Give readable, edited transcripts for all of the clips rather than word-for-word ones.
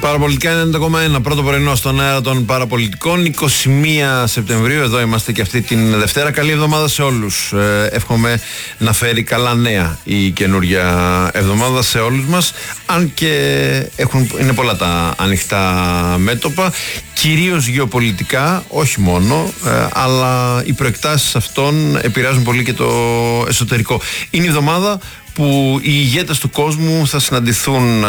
Παραπολιτικά 90,1, πρώτο πρωινό στον αέρα των παραπολιτικών, 21 Σεπτεμβρίου. Εδώ είμαστε και αυτή την Δευτέρα. Καλή εβδομάδα σε όλους. Εύχομαι να φέρει καλά νέα η καινούργια εβδομάδα σε όλους μας. Αν και είναι πολλά τα ανοιχτά μέτωπα, κυρίως γεωπολιτικά, όχι μόνο, αλλά οι προεκτάσεις αυτών επηρεάζουν πολύ και το εσωτερικό. Είναι η εβδομάδα που οι ηγέτες του κόσμου θα συναντηθούν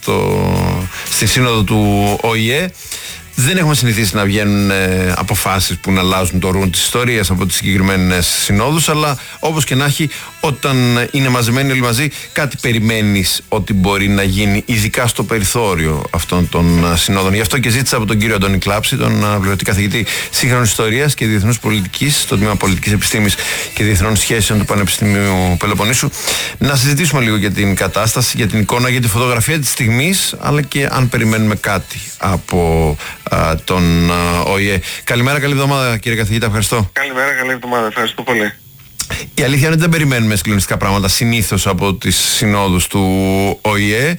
στη σύνοδο του ΟΗΕ. Δεν έχουμε συνηθίσει να βγαίνουν αποφάσεις που να αλλάζουν το ρουν της ιστορίας από τις συγκεκριμένες συνόδους, αλλά όπως και να έχει, όταν είναι μαζεμένοι όλοι μαζί, κάτι περιμένεις ότι μπορεί να γίνει, ειδικά στο περιθώριο αυτών των συνόδων. Γι' αυτό και ζήτησα από τον κύριο Αντώνη Κλάψη, τον αναπληρωτή καθηγητή σύγχρονης ιστορίας και διεθνούς πολιτικής στο Τμήμα Πολιτικής Επιστήμης και Διεθνών Σχέσεων του Πανεπιστημίου Πελοποννήσου, να συζητήσουμε λίγο για την κατάσταση, για την εικόνα, για τη φωτογραφία της στιγμής, αλλά και αν περιμένουμε κάτι από τον ΟΗΕ. Καλημέρα, καλή εβδομάδα κύριε καθηγητά, ευχαριστώ. Καλημέρα, καλή εβδομάδα, ευχαριστώ πολύ. Η αλήθεια είναι ότι δεν περιμένουμε συγκλονιστικά πράγματα συνήθως από τις συνόδους του ΟΗΕ,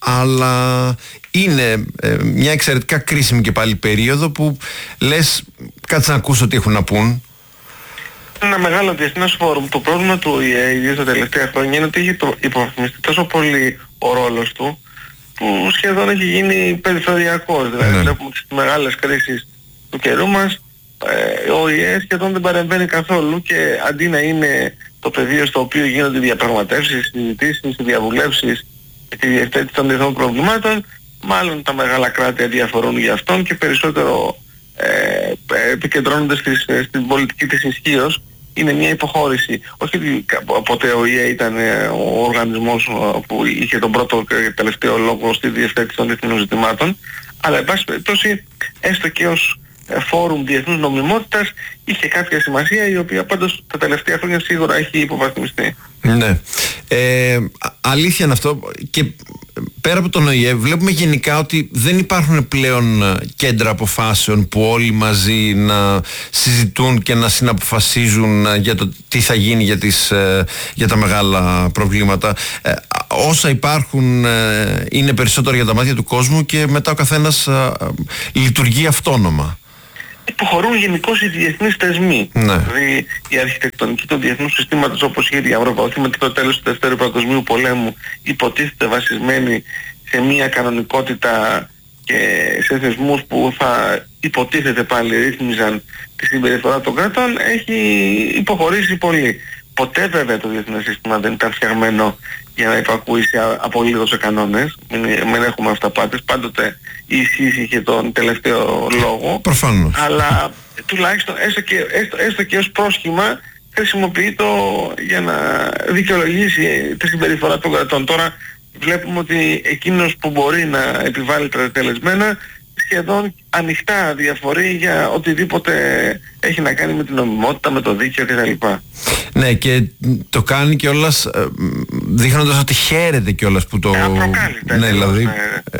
αλλά είναι μια εξαιρετικά κρίσιμη και πάλι περίοδο που λες, κάτσε να ακούσω τι έχουν να πούν. Ένα μεγάλο διεθνές φόρουμ. Το πρόβλημα του ΟΗΕ, ιδίως τα τελευταία χρόνια, είναι ότι έχει υποβαθμιστεί τόσο πολύ ο ρόλος του, που σχεδόν έχει γίνει περιθωριακός. Δηλαδή βλέπουμε τις μεγάλες κρίσεις του καιρού μας, ο ΟΗΕ σχεδόν δεν παρεμβαίνει καθόλου, και αντί να είναι το πεδίο στο οποίο γίνονται διαπραγματεύσεις, συζητήσεις, διαβουλεύσεις και τη διευθέτηση των διεθνών προβλημάτων, μάλλον τα μεγάλα κράτη αδιαφορούν για αυτόν και περισσότερο επικεντρώνονται στην πολιτική της ισχύως. Είναι μια υποχώρηση. Όχι ότι ποτέ ο ΟΗΕ ήταν ο οργανισμός που είχε τον πρώτο και τελευταίο λόγο στη διευθέτηση των διεθνών ζητημάτων, αλλά εν πάση περιπτώσει, έστω και ως φόρουμ διεθνούς νομιμότητας, είχε κάποια σημασία, η οποία πάντως τα τελευταία χρόνια σίγουρα έχει υποβαθμιστεί. Ναι. Αλήθεια είναι αυτό. Και πέρα από τον ΟΗΕ βλέπουμε γενικά ότι δεν υπάρχουν πλέον κέντρα αποφάσεων που όλοι μαζί να συζητούν και να συναποφασίζουν για το τι θα γίνει για τα μεγάλα προβλήματα. Όσα υπάρχουν είναι περισσότερο για τα μάτια του κόσμου και μετά ο καθένας λειτουργεί αυτόνομα. Υποχωρούν γενικώς οι διεθνείς θεσμοί. Ναι. Δηλαδή η αρχιτεκτονική του διεθνούς συστήματος, όπως είχε διαμορφωθεί μετά το τέλος του Δευτέρου Παγκοσμίου Πολέμου, υποτίθεται βασισμένη σε μια κανονικότητα και σε θεσμούς που θα υποτίθεται πάλι ρύθμιζαν τη συμπεριφορά των κρατών, έχει υποχωρήσει πολύ. Ποτέ βέβαια το διεθνές σύστημα δεν ήταν φτιαγμένο για να υπακούει απολύτως σε κανόνες. Μην έχουμε αυταπάτες. Πάντοτε η ισχύς είχε τον τελευταίο λόγο. Προφανώς. Αλλά τουλάχιστον έστω και ως πρόσχημα χρησιμοποιεί το για να δικαιολογήσει τη συμπεριφορά των κρατών. Τώρα βλέπουμε ότι εκείνος που μπορεί να επιβάλλει τα τελεσμένα σχεδόν ανοιχτά διαφορεί για οτιδήποτε έχει να κάνει με την νομιμότητα, με το δίκαιο κτλ. Ναι, και το κάνει κιόλας δείχνοντας ότι χαίρεται κιόλας που το... Ναι, δηλαδή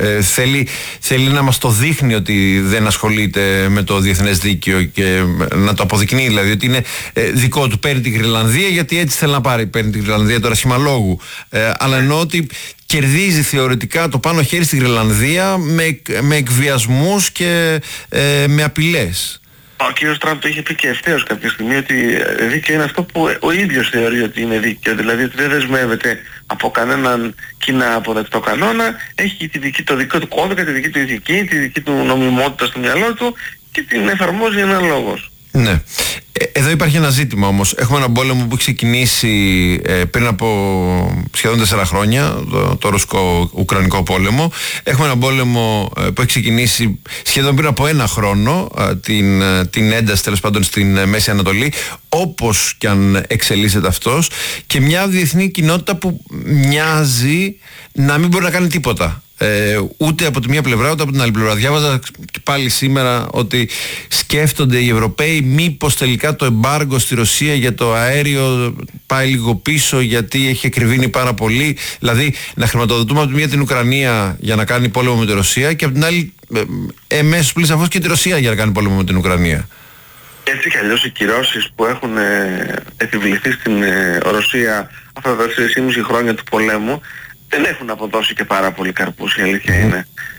θέλει να μας το δείχνει ότι δεν ασχολείται με το διεθνές δίκαιο και να το αποδεικνύει, δηλαδή ότι είναι δικό του. Παίρνει τη Γρυλανδία γιατί έτσι θέλει να πάρει. Παίρνει τη Γρυλανδία τώρα σχημαλόγου. Αλλά εννοώ ότι κερδίζει θεωρητικά το πάνω χέρι στη Γρυλανδία με εκβιασμούς και με απειλές. Ο κ. Τραμπ το είχε πει και ευθέως κάποια στιγμή, ότι δίκαιο είναι αυτό που ο ίδιος θεωρεί ότι είναι δίκαιο. Δηλαδή ότι δεν δεσμεύεται από κανέναν κοινά αποδεκτό κανόνα, έχει το δικό του κώδικα, τη δική του ηθική, τη δική του νομιμότητα στο μυαλό του και την εφαρμόζει αναλόγως. Ναι. Εδώ υπάρχει ένα ζήτημα όμως. Έχουμε έναν πόλεμο που έχει ξεκινήσει πριν από σχεδόν 4 χρόνια, το ρωσικό-ουκρανικό πόλεμο. Έχουμε έναν πόλεμο που έχει ξεκινήσει σχεδόν πριν από 1 χρόνο, την ένταση τέλος πάντων στην Μέση Ανατολή, όπως και αν εξελίσσεται αυτός, και μια διεθνή κοινότητα που μοιάζει να μην μπορεί να κάνει τίποτα. Ούτε από τη μία πλευρά ούτε από την άλλη πλευρά. Διάβαζα και πάλι σήμερα ότι σκέφτονται οι Ευρωπαίοι μήπως τελικά το εμπάργκο στη Ρωσία για το αέριο πάει λίγο πίσω, γιατί έχει εκκρεβίνει πάρα πολύ. Δηλαδή να χρηματοδοτούμε από τη μία την Ουκρανία για να κάνει πόλεμο με τη Ρωσία και από την άλλη εμέσως πλην σαφώς και τη Ρωσία για να κάνει πόλεμο με την Ουκρανία. Έτσι κι αλλιώς οι κυρώσεις που έχουν επιβληθεί στην Ρωσία αυτά τα 4,5 χρόνια του πολέμου δεν έχουν αποδώσει και πάρα πολύ καρπούς, η αλήθεια είναι.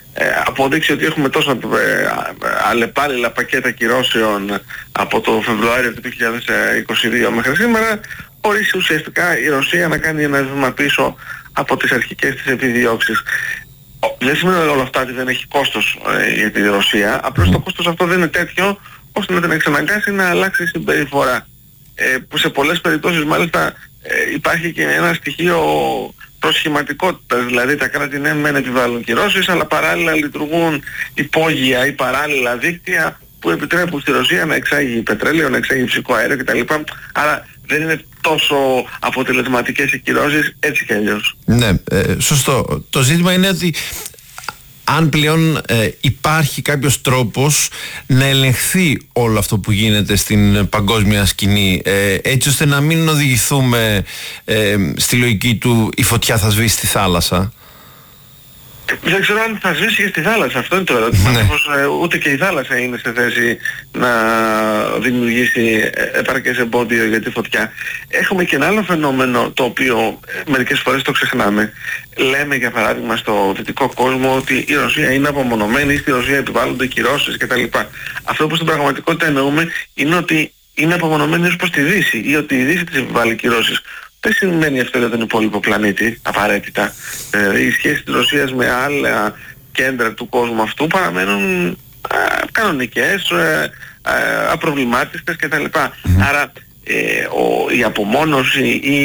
αποδείξει ότι έχουμε τόσο αλλεπάλληλα πακέτα κυρώσεων από το Φεβρουάριο του 2022 μέχρι σήμερα, χωρίς ουσιαστικά η Ρωσία να κάνει ένα βήμα πίσω από τις αρχικές της επιδιώξεις. Δεν σημαίνει όλα αυτά ότι δεν έχει κόστος για τη Ρωσία, απλώς το κόστος αυτό δεν είναι τέτοιο ώστε να την εξαναγκάσει να αλλάξει συμπεριφορά. Που σε πολλές περιπτώσεις μάλιστα υπάρχει και ένα στοιχείο προσχηματικότητας, δηλαδή τα κράτη ναι μεν επιβάλλουν κυρώσεις, αλλά παράλληλα λειτουργούν υπόγεια ή παράλληλα δίκτυα που επιτρέπουν στη Ρωσία να εξάγει πετρέλαιο, να εξάγει φυσικό αέριο κτλ. Άρα δεν είναι τόσο αποτελεσματικές οι κυρώσεις έτσι κι αλλιώς. Ναι, σωστό. Το ζήτημα είναι ότι αν πλέον υπάρχει κάποιος τρόπος να ελεγχθεί όλο αυτό που γίνεται στην παγκόσμια σκηνή, έτσι ώστε να μην οδηγηθούμε στη λογική του η φωτιά θα σβήσει στη θάλασσα. Δεν ξέρω αν θα σβήσει και στη θάλασσα, αυτό είναι το ερώτημα. Ούτε και η θάλασσα είναι σε θέση να δημιουργήσει επαρκές εμπόδιο για τη φωτιά. Έχουμε και ένα άλλο φαινόμενο το οποίο μερικές φορές το ξεχνάμε. Λέμε για παράδειγμα στο δυτικό κόσμο ότι η Ρωσία είναι απομονωμένη, στη Ρωσία επιβάλλονται κυρώσεις κτλ. Αυτό που στην πραγματικότητα εννοούμε είναι ότι είναι απομονωμένη ως προς τη Δύση ή ότι η Δύση της επιβάλλει κυρώσεις. Δεν σημαίνει αυτό για τον υπόλοιπο πλανήτη, απαραίτητα. Οι σχέσεις της Ρωσίας με άλλα κέντρα του κόσμου αυτού παραμένουν κανονικές, απροβλημάτιστες κτλ. Άρα η απομόνωση ή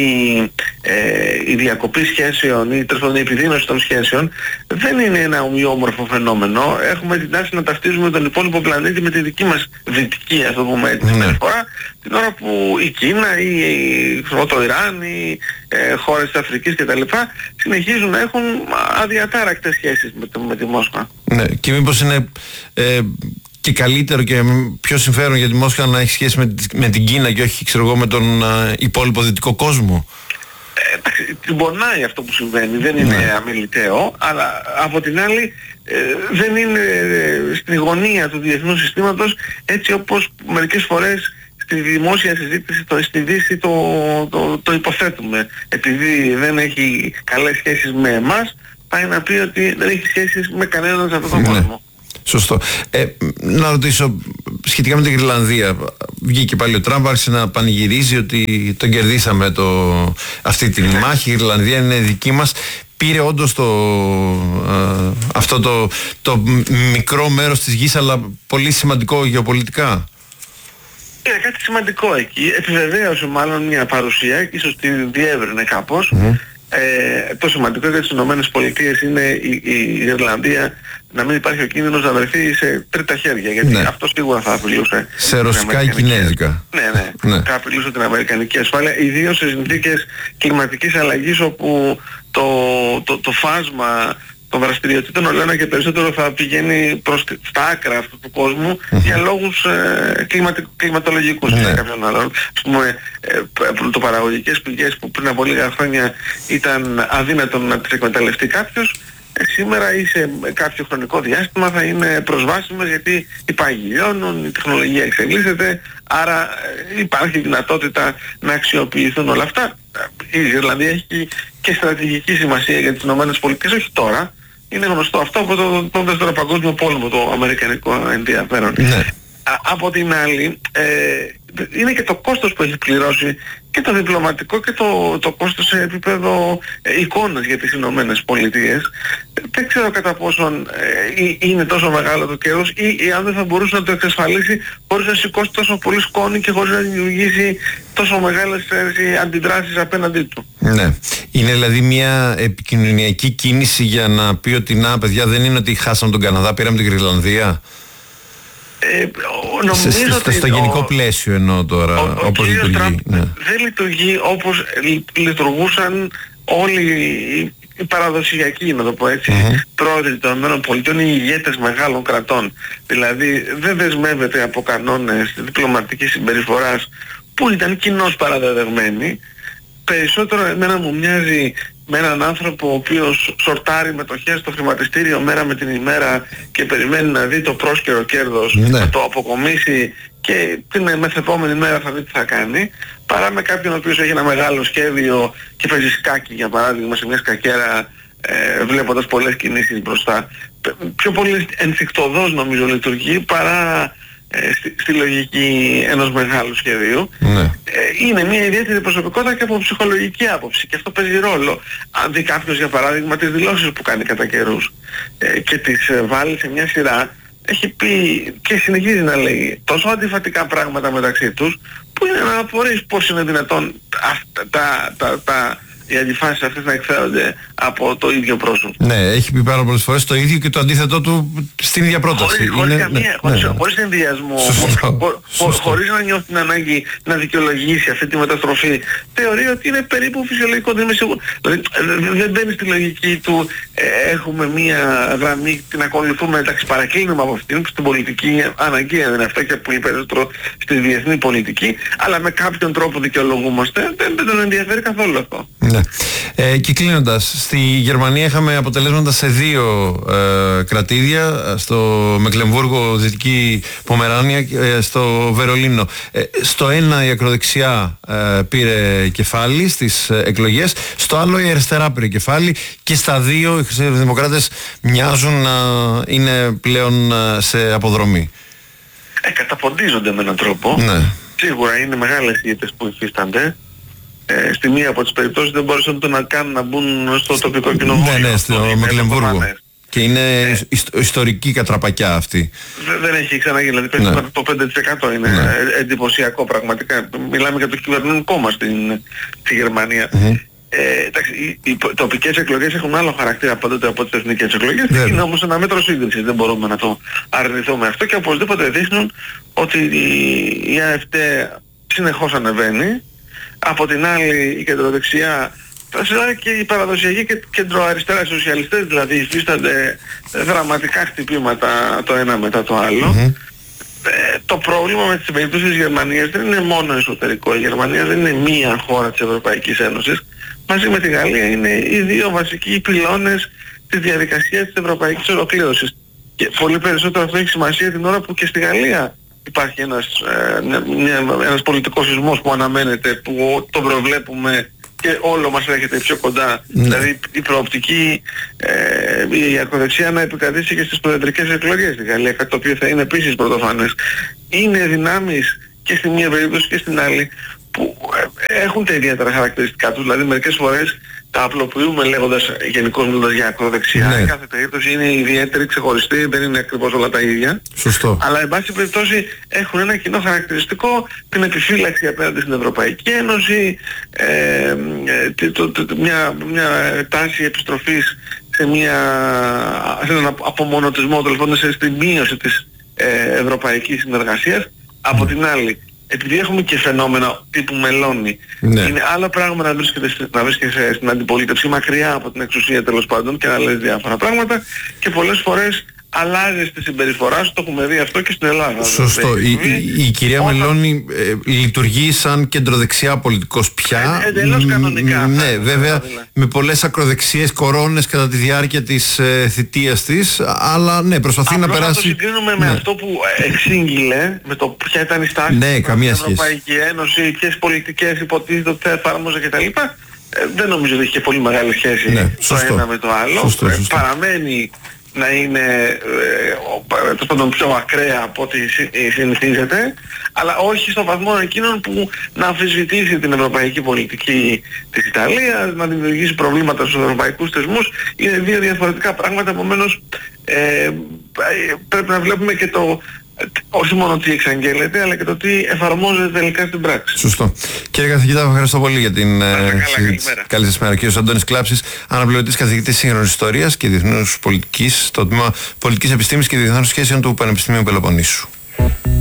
η διακοπή σχέσεων ή τέλος πάντων η επιδείνωση των σχέσεων δεν είναι ένα ομοιόμορφο φαινόμενο. Έχουμε την τάση να ταυτίζουμε τον υπόλοιπο πλανήτη με τη δική μας δυτική, ας το πούμε έτσι, φορά, την ώρα που η Κίνα ή το Ιράν ή χώρες της Αφρικής κτλ. Συνεχίζουν να έχουν αδιατάρακτες σχέσεις με τη Μόσχα. Ναι, και μήπως είναι και καλύτερο και πιο συμφέρον για τη Μόσχα να έχει σχέση με την Κίνα και όχι, ξέρω εγώ, με τον υπόλοιπο δυτικό κόσμο. Την πονάει αυτό που συμβαίνει, δεν είναι αμεληταίο, αλλά από την άλλη δεν είναι στην γωνία του διεθνούς συστήματος έτσι όπως μερικές φορές στη δημόσια συζήτηση στη Δύση το υποθέτουμε. Επειδή δεν έχει καλές σχέσεις με εμάς, πάει να πει ότι δεν έχει σχέσεις με κανέναν σε αυτόν τον κόσμο. Σωστό. Να ρωτήσω σχετικά με την Γρυλανδία. Βγήκε πάλι ο Τραμπ, άρχισε να πανηγυρίζει ότι τον κερδίσαμε αυτή τη μάχη. Η Γρυλανδία είναι δική μας. Πήρε όντως αυτό το μικρό μέρος της γης, αλλά πολύ σημαντικό γεωπολιτικά. Είναι κάτι σημαντικό εκεί. Επιβεβαίωσε μάλλον μια παρουσία, ίσως τη διεύρυνε κάπως. Το σημαντικό για τις Ηνωμένες Πολιτείες είναι η Ιρλανδία να μην υπάρχει ο κίνδυνος να βρεθεί σε τρίτα χέρια, γιατί αυτό σίγουρα θα απειλούσε σε ρωσικά ή κινέζικα. Ναι. Θα απειλούσε την αμερικανική ασφάλεια, ιδίως σε συνθήκες κλιματικής αλλαγής όπου το φάσμα των δραστηριοτήτων όλο ένα και περισσότερο θα πηγαίνει προς τα άκρα αυτού του κόσμου για λόγους κλιματολογικούς και κάποιον άλλον. Ας πούμε, πρωτοπαραγωγικές πηγές που πριν από λίγα χρόνια ήταν αδύνατο να τις εκμεταλλευτεί κάποιος, σήμερα ή σε κάποιο χρονικό διάστημα θα είναι προσβάσιμες, γιατί οι πάγοι λιώνουν, η τεχνολογία εξελίσσεται, άρα υπάρχει δυνατότητα να αξιοποιηθούν όλα αυτά. Η Ιρλανδία έχει και στρατηγική σημασία για τις Ηνωμένες Πολιτείες, όχι τώρα. Είναι γνωστό αυτό από τον δεύτερο παγκόσμιο πόλεμο, το αμερικανικό ενδιαφέρον. Από την άλλη, είναι και το κόστος που έχει πληρώσει και το διπλωματικό και το κόστος σε επίπεδο εικόνας για τις Ηνωμένες Πολιτείες. Δεν ξέρω κατά πόσον είναι τόσο μεγάλο το κέρδος ή αν δεν θα μπορούσε να το εξασφαλίσει χωρίς να σηκώσει τόσο πολύ σκόνη και χωρίς να δημιουργήσει τόσο μεγάλες αντιδράσεις απέναντί του. Ναι. Είναι δηλαδή μια επικοινωνιακή κίνηση για να πει ότι να παιδιά, δεν είναι ότι χάσαμε τον Καναδά, πήραμε την Γρυλανδία. Στο γενικό πλαίσιο εννοώ τώρα, όπως λειτουργεί. Δεν λειτουργεί όπως λειτουργούσαν όλοι οι παραδοσιακοί, να το πω έτσι, πρόεδροι των ΗΠΑ, οι ηγέτες μεγάλων κρατών. Δηλαδή δεν δεσμεύεται από κανόνες διπλωματικής συμπεριφοράς που ήταν κοινώς παραδεδεγμένοι. Περισσότερο εμένα μου μοιάζει με έναν άνθρωπο ο οποίος σορτάρει μετοχές στο χρηματιστήριο μέρα με την ημέρα και περιμένει να δει το πρόσκαιρο κέρδος, να το αποκομίσει και την μεθεπόμενη μέρα θα δει τι θα κάνει, παρά με κάποιον ο οποίος έχει ένα μεγάλο σχέδιο και παίζει σκάκι, για παράδειγμα, σε μια σκακέρα βλέποντας πολλές κινήσεις μπροστά. Πιο πολύ ενσυκτωδώς νομίζω λειτουργεί παρά στη λογική ενός μεγάλου σχεδίου. Είναι μια ιδιαίτερη προσωπικότητα και από ψυχολογική άποψη, και αυτό παίζει ρόλο. Αν δει κάποιος για παράδειγμα τις δηλώσεις που κάνει κατά καιρούς και τις βάλει σε μια σειρά, έχει πει και συνεχίζει να λέει τόσο αντιφατικά πράγματα μεταξύ τους, που είναι να απορρίσεις πώς είναι δυνατόν οι αντιφάσεις αυτές να εκφέρονται από το ίδιο πρόσωπο. Ναι, έχει πει πάρα πολλές φορές το ίδιο και το αντίθετό του στην ίδια πρόταση. Χωρίς ενδιασμό, χωρίς να νιώθει την ανάγκη να δικαιολογήσει αυτή τη μεταστροφή. Θεωρεί ότι είναι περίπου φυσιολογικό, δεν είμαι σίγουρος. Δηλαδή δεν μπαίνει στη λογική του έχουμε μία γραμμή, την ακολουθούμε, εντάξει, παρακλίνουμε από αυτήν, που στην πολιτική αναγκαία δεν είναι αυτό και που είναι περισσότερο στη διεθνή πολιτική, αλλά με κάποιον τρόπο δικαιολογούμαστε, δεν τον ενδιαφέρει καθόλου αυτό. Ναι. Και κλείνοντας, στη Γερμανία είχαμε αποτελέσματα σε 2 κρατήδια, στο Μεκλεμβούργο, Δυτική Πομεράνια και στο Βερολίνο. Στο ένα η ακροδεξιά πήρε κεφάλι στις εκλογές, στο άλλο η αριστερά πήρε κεφάλι, και στα 2 οι χριστιανοδημοκράτες μοιάζουν να είναι πλέον σε αποδρομή. Καταποντίζονται με έναν τρόπο. Ναι. Σίγουρα είναι μεγάλες ηγέτες που υφίστανται. Στη μία από τις περιπτώσεις δεν μπορούσαν να κάνουν να μπουν στο τοπικό κοινοβούλιο. Ναι, στο Μεκλεμβούργο. Και είναι ιστορική κατραπακιά αυτή. Δεν έχει ξαναγίνει, δηλαδή περίπου το 5% είναι εντυπωσιακό πραγματικά. Μιλάμε για το κυβερνούν κόμμα στη Γερμανία. Εντάξει, οι τοπικές εκλογές έχουν άλλο χαρακτήρα πάντοτε από τις εθνικές εκλογές. Είναι όμως ένα μέτρο σύγκρισης, δεν μπορούμε να το αρνηθούμε αυτό, και οπωσδήποτε δείχνουν ότι η AfD συνεχώς ανεβαίνει. Από την άλλη η κεντροδεξιά, και οι παραδοσιακοί και κεντροαριστερά σοσιαλιστές δηλαδή υφίστανται δραματικά χτυπήματα το ένα μετά το άλλο. Το πρόβλημα με τις περιπτώσεις της Γερμανίας δεν είναι μόνο εσωτερικό. Η Γερμανία δεν είναι μία χώρα της Ευρωπαϊκής Ένωσης. Μαζί με τη Γαλλία είναι οι 2 βασικοί πυλώνες της διαδικασίας της ευρωπαϊκής ολοκλήρωσης. Και πολύ περισσότερο αυτό έχει σημασία την ώρα που και στη Γαλλία υπάρχει ένας πολιτικός σεισμός που αναμένεται, που τον προβλέπουμε και όλο μας έρχεται πιο κοντά. Δηλαδή η προοπτική η ακροδεξιά να επικρατήσει και στις προεδρικές εκλογές στη Γαλλία, κάτι το οποίο θα είναι επίσης πρωτοφανές. Είναι δυνάμεις και στη μία περίπτωση και στην άλλη που έχουν τα ιδιαίτερα χαρακτηριστικά τους, δηλαδή μερικές φορές τα απλοποιούμε λέγοντας γενικώς μιλώντας για ακροδεξιά. Η κάθε περίπτωση είναι ιδιαίτερη, ξεχωριστή, δεν είναι ακριβώς όλα τα ίδια. Σωστό. Αλλά εν πάση περιπτώσει έχουν ένα κοινό χαρακτηριστικό, την επιφύλαξη απέναντι στην Ευρωπαϊκή Ένωση, μια τάση επιστροφής σε έναν απομονωτισμό, τέλος πάντων στη μείωση της ευρωπαϊκής συνεργασίας. Από την άλλη, επειδή έχουμε και φαινόμενα τύπου Μελώνη, είναι άλλο πράγμα να βρίσκεσαι στην αντιπολίτευση μακριά από την εξουσία τέλος πάντων και να λες διάφορα πράγματα, και πολλές φορές αλλάζεις τη συμπεριφορά σου, το έχουμε δει αυτό και στην Ελλάδα. Σωστό. Η κυρία Μελώνη λειτουργεί σαν κεντροδεξιά πολιτικός πια. Εντελώς κανονικά. Ναι, βέβαια με πολλές ακροδεξιές κορώνες κατά τη διάρκεια της θητείας της, αλλά ναι, προσπαθεί να περάσει. Να το συγκρίνουμε με αυτό που εξήγηλε, με το ποια ήταν η στάση στην Ευρωπαϊκή Ένωση, ποιες πολιτικές υποτίθεται ότι θα εφάρμοζε κτλ. Δεν νομίζω ότι έχει και πολύ μεγάλη σχέση το ένα με το άλλο. Παραμένει να είναι πιο ακραία από ό,τι συνηθίζεται, αλλά όχι στο βαθμό εκείνων που να αμφισβητήσει την ευρωπαϊκή πολιτική της Ιταλίας, να δημιουργήσει προβλήματα στους ευρωπαϊκούς θεσμούς. Είναι 2 διαφορετικά πράγματα, επομένως πρέπει να βλέπουμε και όχι μόνο τι εξαγγέλλεται, αλλά και το τι εφαρμόζεται τελικά στην πράξη. Σωστό. Κύριε καθηγητά, ευχαριστώ πολύ για την καλή σας μέρα. Κύριος Αντώνης Κλάψης, αναπληρωτής καθηγητής σύγχρονης ιστορίας και διεθνούς πολιτικής στο τμήμα Πολιτικής Επιστήμης και Διεθνών Σχέσεων του Πανεπιστημίου Πελοποννήσου.